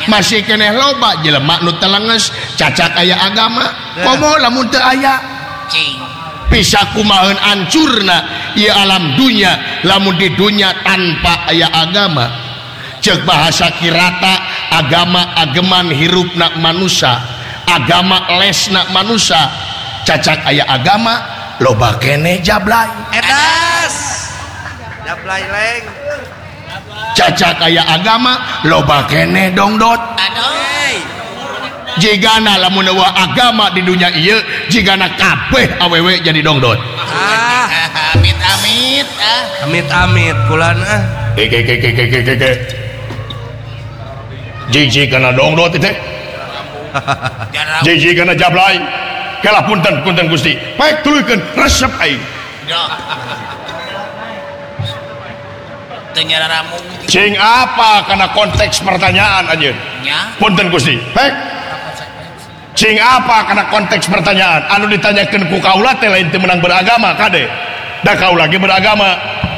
masih keneh loba jelema nu telenges cacak aya agama komo lamun teu aya bisa kumaheun hancurna ieu alam dunya lamun di dunya tanpa aya agama ceuk bahasa kirata agama ageman hirupna manusia agama lesna manusia cacak aya agama loba keneh jablay edas jablay leng cacak aya agama loba keneh dongdot jigana lamun eueuh agama di dunia ieu jigana kabeh awewe jadi dongdot amit kulana jiji kana dongdot teh jiji kana jablay kalah punten Gusti baik tuluykeun resep aing cing apa karena konteks pertanyaan anjeun punten Gusti baik cing apa karena konteks pertanyaan anu ditanyakeun ku kaula teh lain teu meunang beragama kade da kaula ge beragama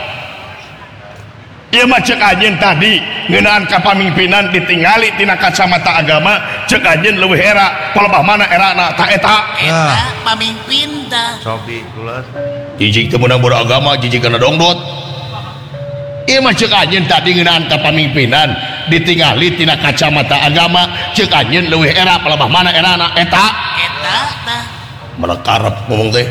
ieu mah ceuk anjeun tadi ngeunaan ka pamimpinan ditingali tina kacamata agama ceuk anjeun leuwih era palebah mana erana ta eta pamimpin tah sobi kula jiji teu meunang beragama jiji kana dongdot ieu mah ceuk anjeun tadi ngeunaan ka pamimpinan ditingali tina kacamata agama ceuk anjeun leuwih era palebah mana erana eta tah mana karep ngomong teh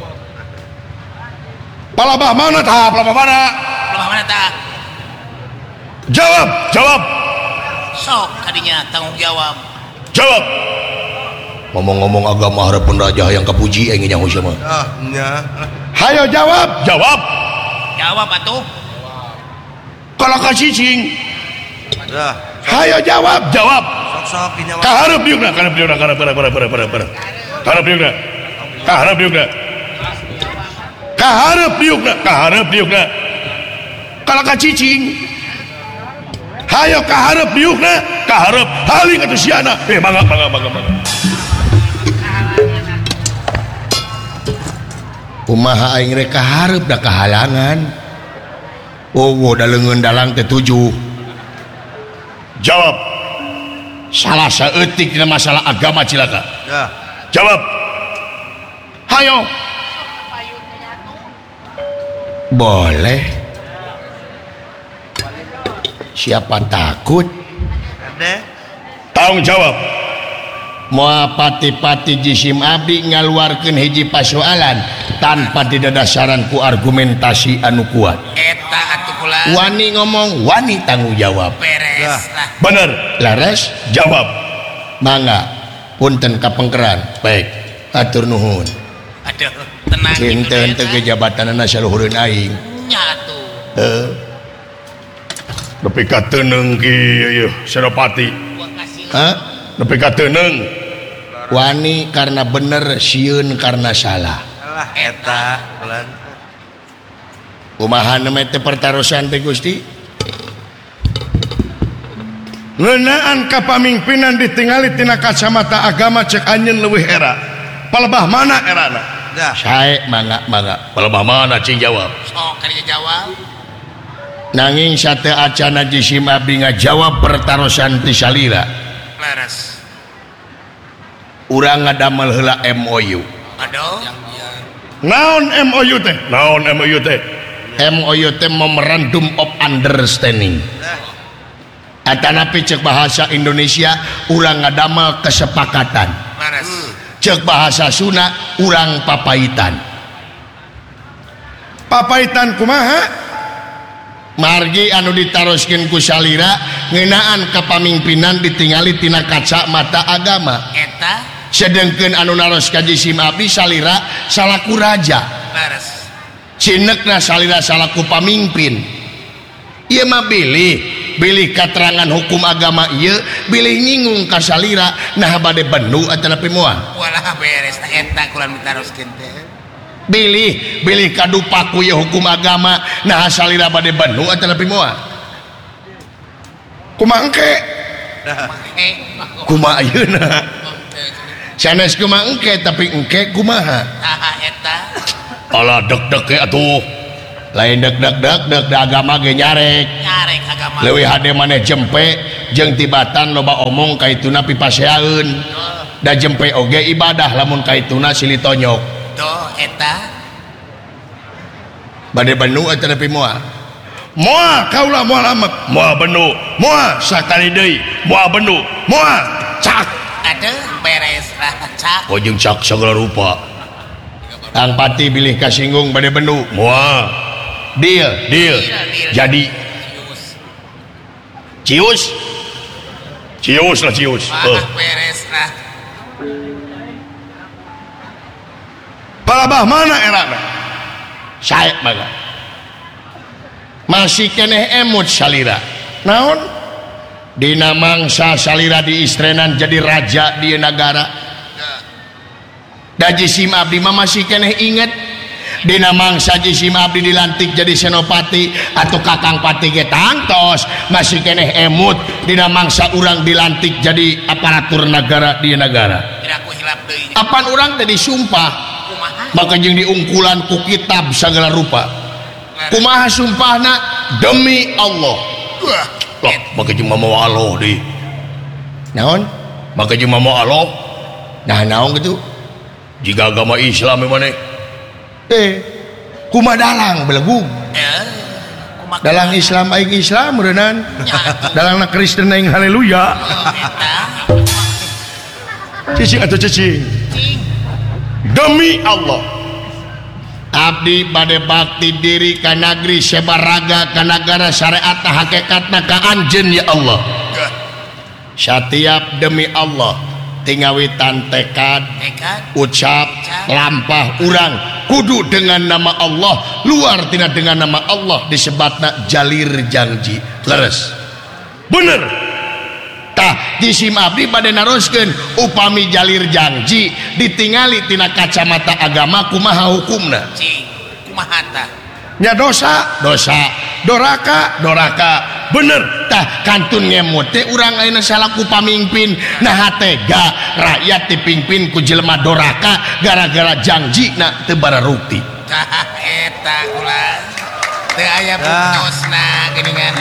palebah mana tah palebah mana tah jawab sok kadinya tanggung jawab ngomong-ngomong agama harapan raja yang kepuji ingin nyaho sama nya hayo jawab atuh kalau kacicing hayo jawab sok nyawa kaharep biukna kaharep biukna kalau kacicing hayo kaharep biukna kaharep haling atuh siana mangga kumaha aing rek kaharep da kahalangan da leungeun dalang teh 7 jawab salah saeutik dina masalah agama cilaka jawab hayo boleh siapa takut tanggung jawab moal pati-pati jisim abdi ngaluarkeun hiji pasoalan tanpa didadasaran ku argumentasi anu kuat eta atuh kula wani ngomong wani tanggung jawab beres lah bener laras jawab mangga punten kapengkeran baik atur nuhun aduh tenang kinten teu jabatanna saluhureun aing nya atuh nepi ka teuneng kieu Senopati nepi ka teuneng wani karena bener sieun karena salah eta bulan kumaha namanya teh pertarusan teh Gusti ngeunaan ka pamimpinan ditingali tina kacamata agama ceuk anjeun leuwih era palebah mana erana sae mangga palebah mana cing jawab sok kadinya jawab nanging sate acana jisim abdi ngajawab pertarusan ti salira laras urang ngadamel heula MOU aduh naon MOU teh MOU teh Memorandum of Understanding atanapi ceuk bahasa Indonesia urang ngadamel kesepakatan laras ceuk bahasa Sunda urang papaitan kumaha margi anu ditaroskeun ku salira ngeunaan kapamimpinan ditingali tina kacamata agama eta sedengkeun anu naros ka jisim abdi salira salaku raja laras cinekna salira salaku pamimpin ieu mah bilih katerangan hukum agama ieu bilih nyinggung ka salira nah bade bendu atanapi moal walah beres tah eta kulan ditaroskeun teh bilih kadupaku ya hukum agama nah salira bade bendu atanapi moal kumaha engke kumaha ayeuna sanes kumaha engke tapi engke kumaha eta alah deg-deg atuh lain deg agama ge nyarek agama leuwih hade maneh jempe jeung tibatan loba omong kaituna pipaseaeun da jempe oge ibadah lamun kaituna silih tonyok tuh eta bade benu eta nepi moal moal kaula moal amek moal benu moal sakali deui moal benu moal cak aduh beres lah cak oh jeung cak sagala rupa Kang Pati bilih kasinggung bade benu moal deal jadi cius lah cius beres lah palabah mana erana saya baga masih keneh emut salira naon dina mangsa salira diistrenan jadi raja di negara da jisim abdi mah masih keneh inget dina mangsa jisim abdi dilantik jadi senopati atau kakang pati ge tangtos masih keneh emut dina mangsa urang dilantik jadi aparatur negara di negara tidak ku hilap deui apan urang teh disumpah maka jeung diungkulan ku kitab segala rupa kumaha sumpahna demi Allah loh maka jeung mau Allah di naon maka jeung mau Allah nah naon gitu jika agama Islam mana kumaha dalang belegu dalang Islam aing Islam meureunnan dalangna Kristen aing haleluya cicing atau cicing demi Allah abdi bade bakti diri ka negeri sabaraga ka negara syariat hakikatna ka anjeun ya Allah setiap demi Allah tingawitan tekad ucap lampah urang kudu dengan nama Allah luar tina dengan nama Allah disebutna jalir janji leres bener tah jisim abdi bade naroskeun upami jalir janji ditingali tina kacamata agama kumaha hukumna kumaha tah nya dosa doraka bener tah kantun ngemut teh urang ayeuna salaku pamimpin nah tega rakyat dipingpin ku jelema doraka gara-gara janjina teu bararukti tah eta ulah teu aya buktiosna geuningan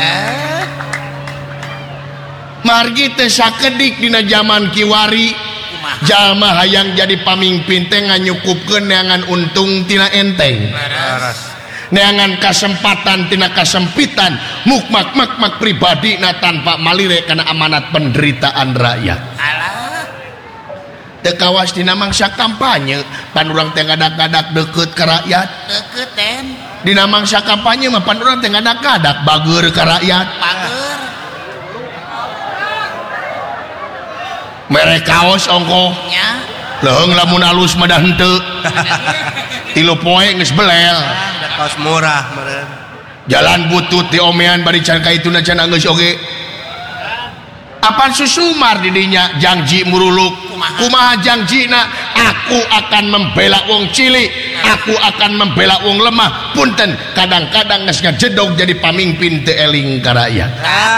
margi teh sakedik dina zaman kiwari jalma hayang jadi pamimpin teh nganyukupkeun neangan untung tina enteng neangan kasempatan tina kasempitan mukmak pribadi na tanpa malire karena amanat penderitaan rakyat teu kawas dina mangsa kampanye pan urang teh ngadak-ngadak deukeut ka rakyat deukeut ten dina mangsa kampanye mah pan urang teh ngadak-ngadak bageur ka rakyat bageur mere kaos ongko nya leung lamun alus mah da henteu 3 poe geus belel kaos murah meureun jalan butut di omean bari can kaituna can geus oge apan susumar di dinya janji muruluk kumaha janjina aku akan membela wong cilik aku akan membela wong lemah punten kadang-kadang geus ngajedog jadi pamimpin teu eling ka rakyat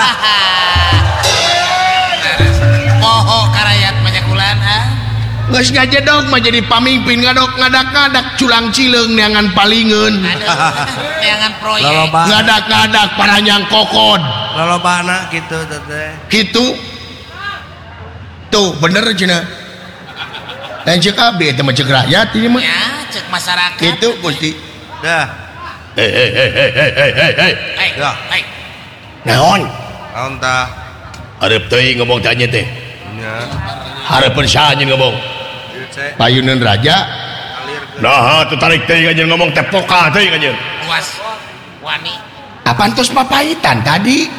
poho ka rakyat manyakulan geus ngajedog mah jadi pamimpin ngadak-ngadak culang cileung neangan palingeun neangan proyek ngadak-ngadak paranyang kokod lolobana kitu teh kitu tuh bener cenah dan cek abdi eta mah cek rakyat ieu mah ya cek masyarakat kitu Gusti dah hei naon naon tah arep teuing ngomong tanya teh nya hareupeun saha nyeun ngomong payuneun raja nah teu tarik teuing anjeun ngomong teh pokah teuing anjeun puas wani apaan tos papahitan tadi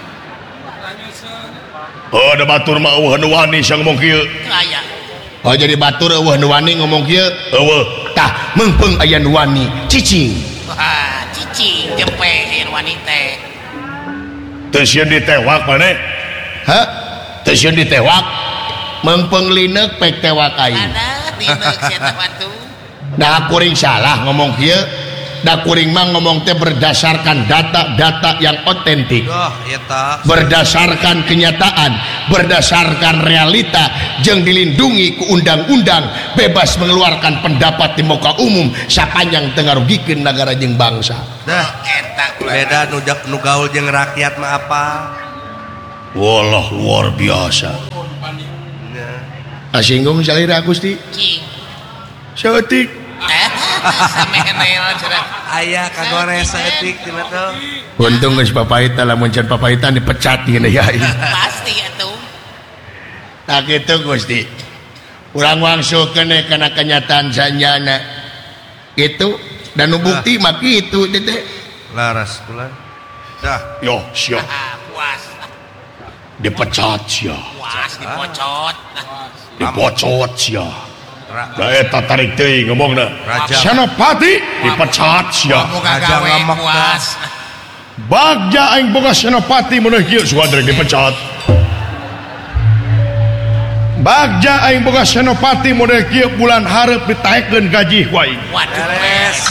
oh ada batur mah eueuh nu wani sia ngomong kieu aya oh jadi batur eueuh nu wani ngomong kieu eueuh tah meungpeung aya nu wani cicing wah cicing jempe aya wani teh teu sieun ditewak maneh ha teu sieun ditewak meungpeung lineuk pek tewak aing ada lineuk sia batu da kuring salah ngomong kieu da kuring mah ngomong teh berdasarkan data-data yang otentik eta berdasarkan kenyataan berdasarkan realita jeung dilindungi ku undang-undang bebas mengeluarkan pendapat di muka umum sapanjang teu ngarugikeun nagara jeung bangsa dah eta beda nu gaul jeung rakyat mah apa Walah luar biasa. Asinggung salira Gusti. Cing. Saeutik. Sameneul cenah. Aya kagores saeutik cenah teh. Untung geus papaita lamun can papaitan dipecat geuna ya. Pasti atuh. Nah kitu Gusti. Urang wangsulkeun kana kenyataan sanjana. Gitu dan bukti mah kitu teh. Laras kula. Dah. Yo, siap. Puas. Dipecat sia. Puas dipocot. Dipocot sia. Da eta tarik teuing ngomongna. Raja. Senopati dipecat sia. Boga Raja gawe ngamak puas. Bagja aing boga senopati mun kieu suadrek dipecat. Bagja aing boga senopati model kieu bulan hareup ditaekeun gaji ku aing. Waduh, beres.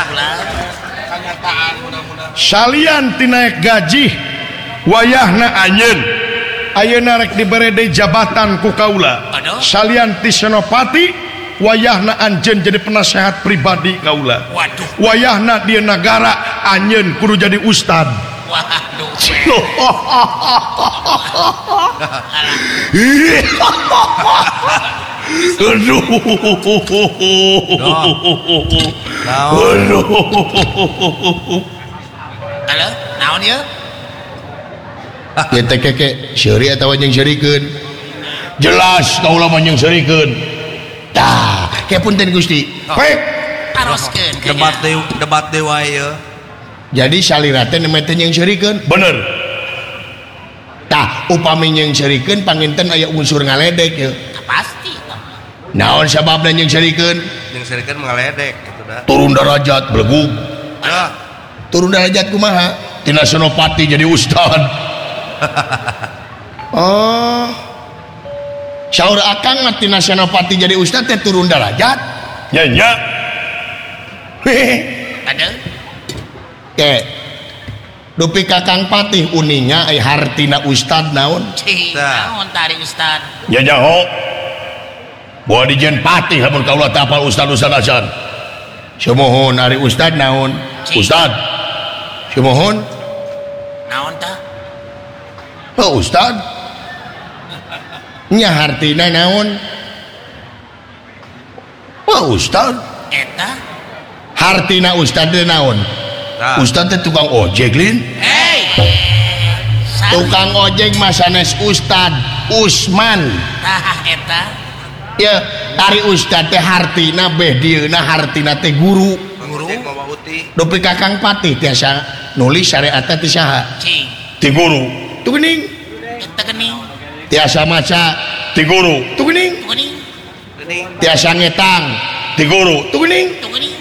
Salian tinaek gaji wayahna anjeun ayeuna rek dibere deui jabatan ku kaula. Aduh. Salian ti senopati wayahna anjeun jadi penasehat pribadi kaula. Waduh. Wayahna di negara anjeun kudu jadi ustad. Waduh. Aduh. Halo, naon ieu? Ya teh keke seuri atawa jeung serikeun. Jelas kaula mah jeung serikeun. Tah, ke punten Gusti. Pek. Taroskeun Debat dewa ieu. Jadi salira teh nemeh teh jeung serikeun. Bener. Tah, upami jeung serikeun panginten aya unsur ngaledek ye. Pasti. Naon sababna jeung serikeun? Jeung serikeun ngaledek gitu dah. Turun derajat belegug. Dah. Turun derajat kumaha? Tina senopati jadi ustad. Oh. Saur akang mah tina senopati jadi ustad teh turun derajat. Nya nya. Ada. Dupi kakang patih uninga ai hartina ustad naon? Cing, Tah. naon tari Ustad? Ya nyaho. Bawa dijen patih lamun kaula teh apal ustad-ustad asan. Sumohon ari ustad naon? Ustad. Sumohon. Naon tah? Oh ustad. Nya hartina naon? Oh ustad. Eta? Hartina ustad teh naon? Tah. Ustad teh tukang ojek lin. Hey. Tukang ojek mah sanes ustad Usman. Tah eta. Ya, ari ustad teh hartina beh dieuna hartina teh guru. Guru bawa uti. Dupi kakang patih tiasa nulis syariat teh saha? Cing. Ti guru. Tu geuning. Eta geuning. Tiasa maca ti guru. Tu geuning. Geuning. Geuning. Tiasa ngetang ti guru. Tu geuning. Geuning.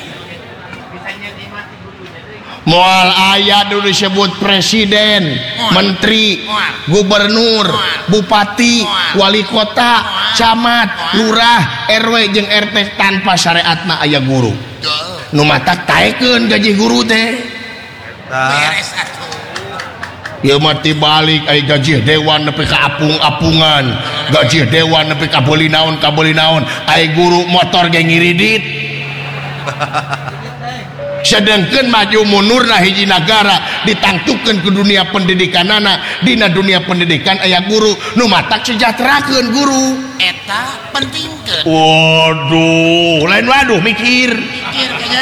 Moal aya dulu disebut presiden, menteri, gubernur, bupati, wali kota, camat, lurah, RW jeung RT tanpa syariatna aya guru. Nu matak taekeun gaji guru teh. Tah. Beres atuh. Ieu mah tibalik aya gaji dewan nepi ka apung-apungan, gaji dewan nepi ka beuli naon, aya guru motor ge ngiridit. Sedangkan maju munurna hiji negara ditangtukeun ke dunia pendidikanana. Dina dunia pendidikan aya guru nu matak sejahterakeun guru. Eta pentingkeun. Waduh, lain waduh mikir. Pikir kayaknya.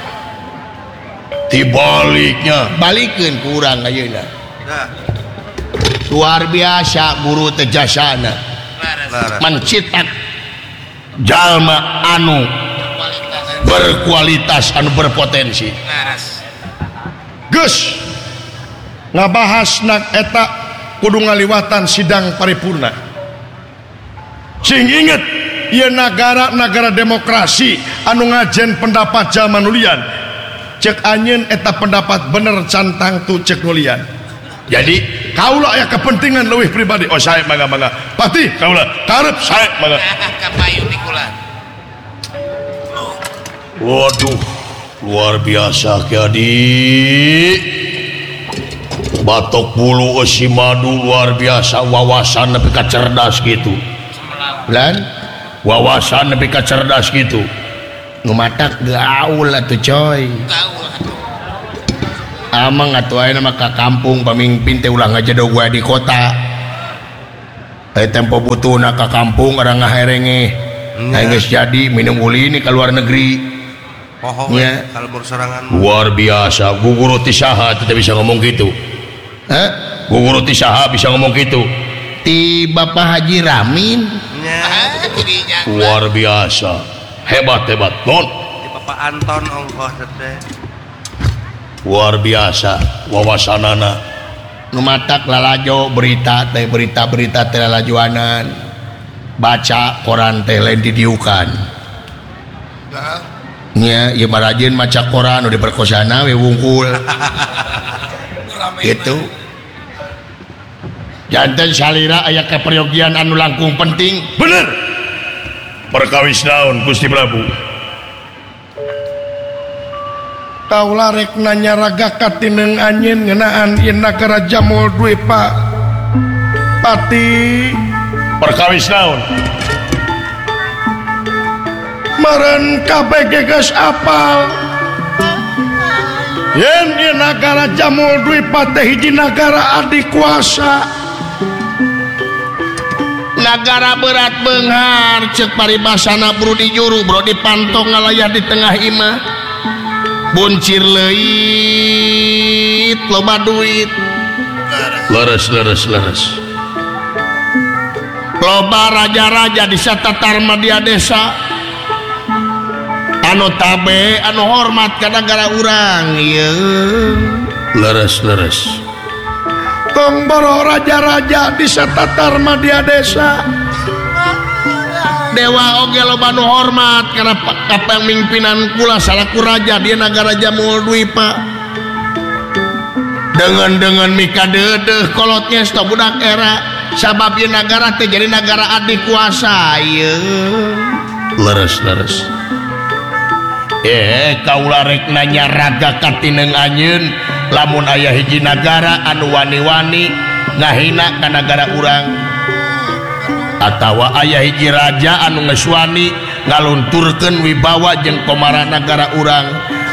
Tibaliknya balikeun ku urang ayeuna. Dah. Luar biasa guru teh jasana Laras. mencitak jalma anu berkualitas anu berpotensi. Laras. Geus ngabahas nak eta kudu ngaliwatan sidang paripurna. Sing inget ieu nagara demokrasi anu ngajen pendapat jalma nulian. Cek anjeun eta pendapat bener cantang tu cek nulian. Jadi kaula aya kepentingan leuwih pribadi. Oh sae mangga. Patih kaula karep sae mangga. Kapayu pikulan. Waduh, luar biasa Kiadi. Batok bulu si madu luar biasa, wawasan nepi ka cerdas gitu. Lan wawasan nepi ka cerdas gitu. Nu matak gaul atuh coy. Gaul atuh. Amang atuh ayeuna mah ka kampung pamimpin teh ulah ngajadog wae di kota. tempo butuhna ka kampung ada ngaherenge geus jadi minum uli ini ke luar negeri pohon ya kalau bersorangan luar biasa guguru ti saha teh bisa ngomong gitu guguru ti saha bisa ngomong gitu ti Bapak Haji Ramin luar biasa hebat non di Bapak Anton ongkoh teh luar biasa wawasanana nu matak lalajo berita teh lalajoanan baca koran teh lain didiukan nya ieu marajin maca koran udah perkosana we wungkul gitu janten salira aya kaperyogian anu langkung penting bener perkawis naon Gusti Prabu kaula rek nanya raga katineng anjeun ngeunaan ieu nagara Jamul Dwi Pak Pati perkawis naon meureun kabeh geus apal yen ieu nagara Jamul Dwi Pak teh hiji nagara adikuasa nagara berat beunghar ceuk paribasana bro di juru bro dipantong ngalayah di tengah imah buncir leuit loba duit leres loba raja-raja di satatar media desa anu tabe anu hormat ka negara urang ieu leres tong boro raja-raja di satatar media desa dewa oge loba nu hormat karena kapemimpinan kula salaku raja di negara Jamul Dwi Pak dengan mikadeudeuh kolotnya sto budak era sabab ieu nagara teh jadi nagara adikuasa ieu leres kaula rek nanya raga katineng anjeun lamun aya hiji nagara anu wani-wani ngahina ka nagara urang atawa aya hiji raja anu geus wani ngalunturkeun wibawa jeung komara nagara urang